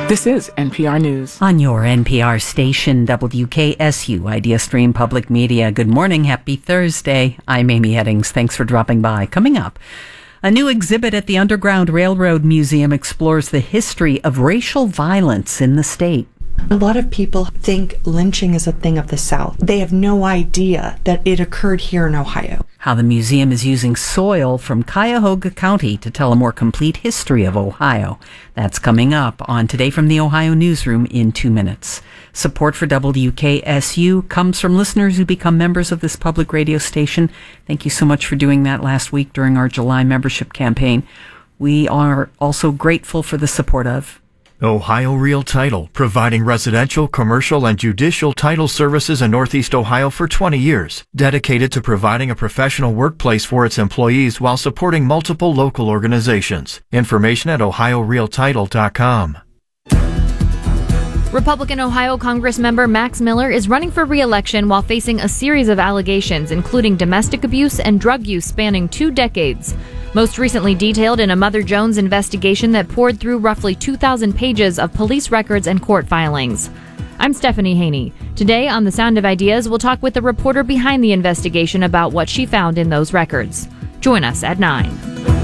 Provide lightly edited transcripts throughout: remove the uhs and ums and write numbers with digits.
This is NPR News. On your NPR station, WKSU, Idea Stream Public Media. Good morning. Happy Thursday. I'm Amy Headings. Thanks for dropping by. Coming up, a new exhibit at the Underground Railroad Museum explores the history of racial violence in the state. A lot of people think lynching is a thing of the South. They have no idea that it occurred here in Ohio. How the museum is using soil from Cuyahoga County to tell a more complete history of Ohio. That's coming up on Today from the Ohio Newsroom in 2 minutes. Support for WKSU comes from listeners who become members of this public radio station. Thank you so much for doing that last week during our July membership campaign. We are also grateful for the support of Ohio Real Title, providing residential, commercial, and judicial title services in Northeast Ohio for 20 years, dedicated to providing a professional workplace for its employees while supporting multiple local organizations. Information at ohiorealtitle.com. Republican Ohio Congressmember Max Miller is running for re-election while facing a series of allegations, including domestic abuse and drug use spanning 2 decades. Most recently detailed in a Mother Jones investigation that poured through roughly 2,000 pages of police records and court filings. I'm Stephanie Haney. Today on The Sound of Ideas, we'll talk with the reporter behind the investigation about what she found in those records. Join us at 9.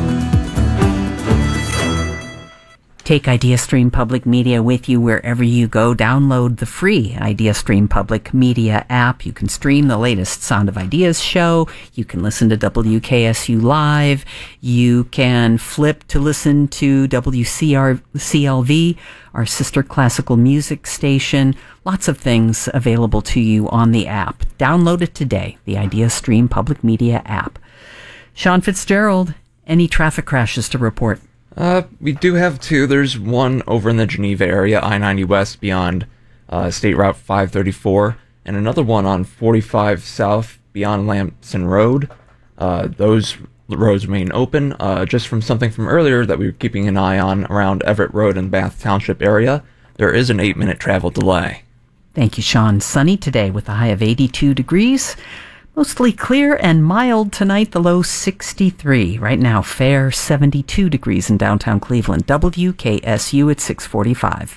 Take IdeaStream Public Media with you wherever you go. Download the free IdeaStream Public Media app. You can stream the latest Sound of Ideas show. You can listen to WKSU Live. You can flip to listen to WCLV, our sister classical music station. Lots of things available to you on the app. Download it today, the IdeaStream Public Media app. Sean Fitzgerald, any traffic crashes to report? We do have 2. There's one over in the Geneva area, I-90 West beyond State Route 534, and another one on 45 South beyond Lamson Road. Those roads remain open. Just from something from earlier that we were keeping an eye on around Everett Road and Bath Township area, there is an 8-minute travel delay. Thank you, Sean. Sunny today with a high of 82 degrees. Mostly clear and mild tonight, the low 63. Right now, fair 72 degrees in downtown Cleveland. WKSU at 6:45.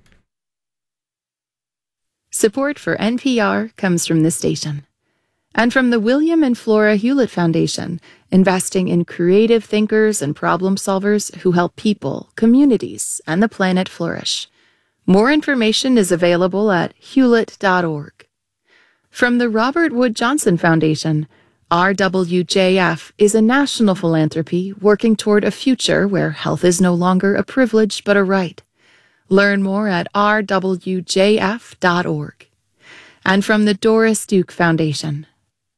Support for NPR comes from this station. And from the William and Flora Hewlett Foundation, investing in creative thinkers and problem solvers who help people, communities, and the planet flourish. More information is available at hewlett.org. From the Robert Wood Johnson Foundation, RWJF is a national philanthropy working toward a future where health is no longer a privilege but a right. Learn more at rwjf.org. And from the Doris Duke Foundation.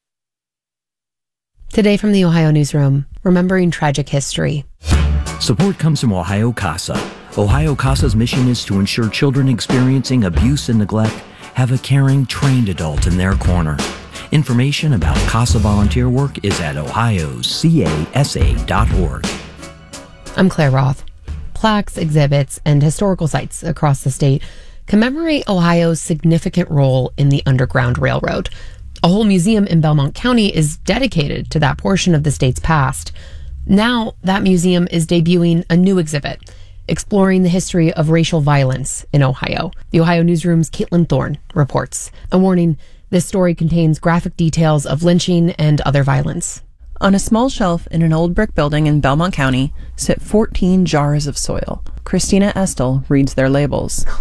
Today from the Ohio Newsroom, remembering tragic history. Support comes from Ohio CASA. Ohio CASA's mission is to ensure children experiencing abuse and neglect have a caring, trained adult in their corner. Information about CASA volunteer work is at ohiocasa.org. I'm Claire Roth. Plaques, exhibits, and historical sites across the state commemorate Ohio's significant role in the Underground Railroad. A whole museum in Belmont County is dedicated to that portion of the state's past. Now, that museum is debuting a new exhibit, exploring the history of racial violence in Ohio. The Ohio Newsroom's Caitlin Thorne reports. A warning, this story contains graphic details of lynching and other violence. On a small shelf in an old brick building in Belmont County sit 14 jars of soil. Christina Estel reads their labels.